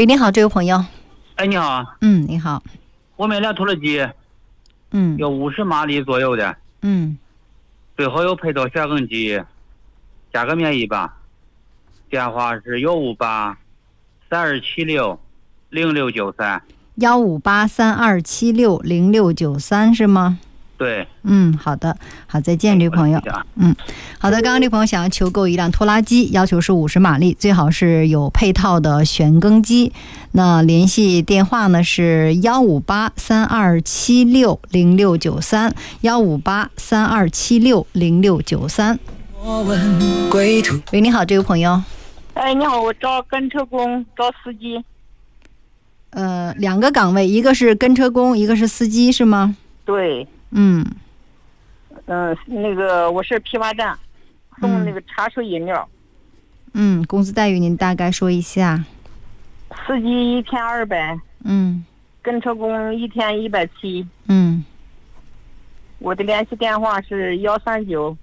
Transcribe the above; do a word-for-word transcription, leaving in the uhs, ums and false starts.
喂，你好，这位朋友。 哎，你好。 嗯，你好。 我买辆拖拉机， 嗯， 有五十马力左右的， 嗯， 最后有配套旋风机，价格便宜吧？电话是幺五八三二七六零六九三。 幺五八三二七六零六九三是吗？ 对。 嗯，好的，好，再见，这位朋友。嗯，好的，刚刚这位朋友想要求购一辆拖拉机，要求是五十马力，最好是有配套的旋耕机。那联系电话呢是幺五八三二七六零六九三，幺五八三二七六零六九三。喂，你好，这位朋友。 哎，你好，我找跟车工，找司机。 呃，两个岗位，一个是跟车工，一个是司机，是吗？ 对。 嗯。 嗯，那个我是批发站，送那个茶水饮料。 嗯，工资待遇您大概说一下。 司机一天二百。 嗯。 跟车工一天一百七。 嗯。 我的联系电话是幺三九